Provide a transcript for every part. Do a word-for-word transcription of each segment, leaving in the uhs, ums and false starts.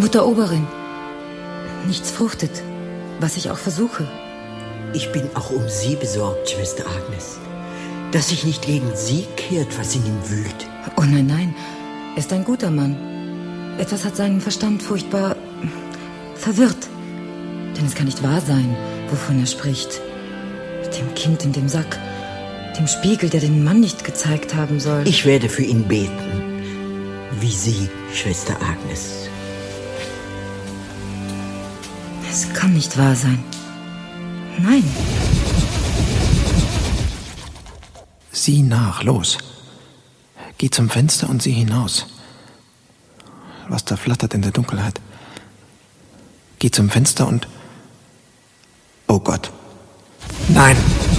Mutter Oberin, nichts fruchtet, was ich auch versuche. Ich bin auch um Sie besorgt, Schwester Agnes. Dass sich nicht gegen Sie kehrt, was in ihm wühlt. Oh nein, nein, er ist ein guter Mann. Etwas hat seinen Verstand furchtbar verwirrt. Denn es kann nicht wahr sein, wovon er spricht. Dem Kind in dem Sack, dem Spiegel, der den Mann nicht gezeigt haben soll. Ich werde für ihn beten, wie Sie, Schwester Agnes. Es kann nicht wahr sein. Nein. Sieh nach, los. Geh zum Fenster und sieh hinaus. Was da flattert in der Dunkelheit. Geh zum Fenster und... Oh Gott. Nein!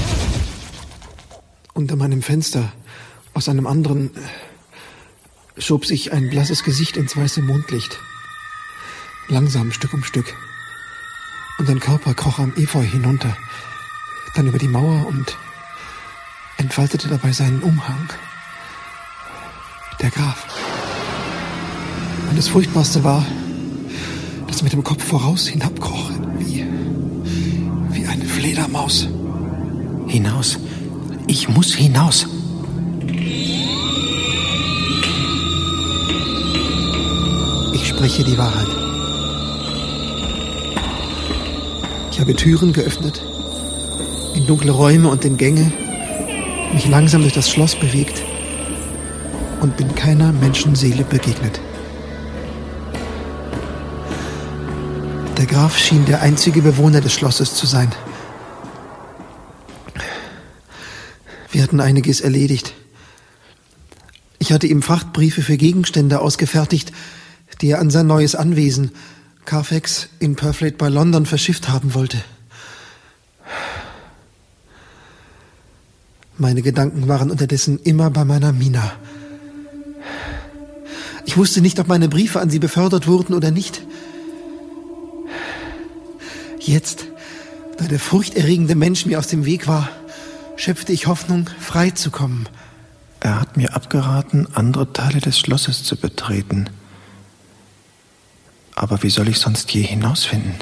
Unter meinem Fenster, aus einem anderen, schob sich ein blasses Gesicht ins weiße Mondlicht. Langsam, Stück um Stück. Und ein Körper kroch am Efeu hinunter, dann über die Mauer und entfaltete dabei seinen Umhang. Der Graf. Und das Furchtbarste war, dass er mit dem Kopf voraus hinabkroch, wie, wie eine Fledermaus. Hinaus. Ich muss hinaus. Ich spreche die Wahrheit. Ich habe Türen geöffnet, in dunkle Räume und in Gänge, mich langsam durch das Schloss bewegt und bin keiner Menschenseele begegnet. Der Graf schien der einzige Bewohner des Schlosses zu sein. Wir hatten einiges erledigt. Ich hatte ihm Frachtbriefe für Gegenstände ausgefertigt, die er an sein neues Anwesen, Carfax in Purfleet bei London, verschifft haben wollte. Meine Gedanken waren unterdessen immer bei meiner Mina. Ich wusste nicht, ob meine Briefe an sie befördert wurden oder nicht. Jetzt, da der furchterregende Mensch mir aus dem Weg war, schöpfte ich Hoffnung, frei zu kommen. Er hat mir abgeraten, andere Teile des Schlosses zu betreten. Aber wie soll ich sonst je hinausfinden?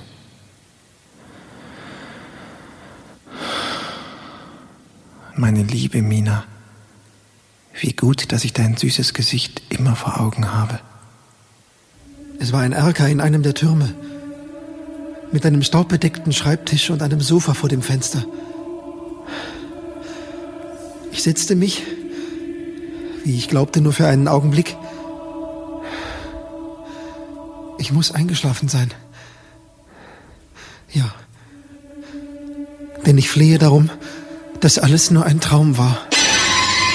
Meine liebe Mina, wie gut, dass ich dein süßes Gesicht immer vor Augen habe. Es war ein Erker in einem der Türme, mit einem staubbedeckten Schreibtisch und einem Sofa vor dem Fenster. Ich setzte mich, wie ich glaubte, nur für einen Augenblick. Ich muss eingeschlafen sein. Ja. Denn ich flehe darum, dass alles nur ein Traum war.